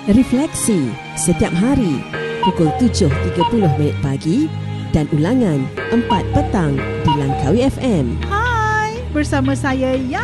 Refleksi setiap hari pukul 7.30 pagi dan ulangan 4 petang di Langkawi FM. Hai, bersama saya